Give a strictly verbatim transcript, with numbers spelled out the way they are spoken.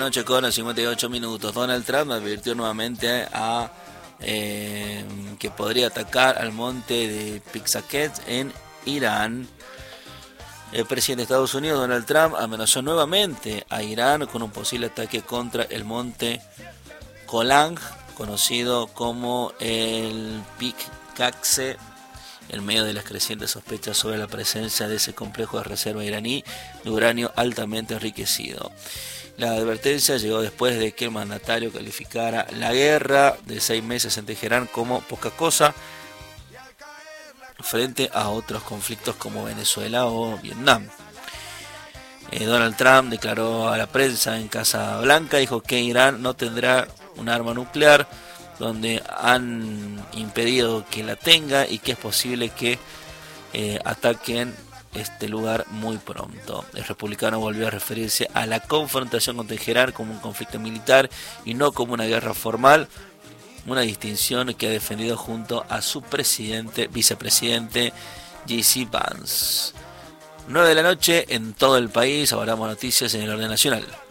noche con cincuenta y ocho minutos. Donald Trump advirtió nuevamente a eh, que podría atacar al monte de Pixaket en Irán. El presidente de Estados Unidos, Donald Trump, amenazó nuevamente a Irán con un posible ataque contra el monte Golan, conocido como el Pickaxe, en medio de las crecientes sospechas sobre la presencia de ese complejo de reserva iraní de uranio altamente enriquecido. La advertencia llegó después de que el mandatario calificara la guerra de seis meses en Teherán como poca cosa frente a otros conflictos como Venezuela o Vietnam. Eh, Donald Trump declaró a la prensa en Casa Blanca, dijo que Irán no tendrá un arma nuclear, donde han impedido que la tenga y que es posible que eh, ataquen este lugar muy pronto. El republicano volvió a referirse a la confrontación con Teherán como un conflicto militar y no como una guerra formal, una distinción que ha defendido junto a su presidente, vicepresidente J C Vance. nueve de la noche en todo el país, ahora noticias en el orden nacional.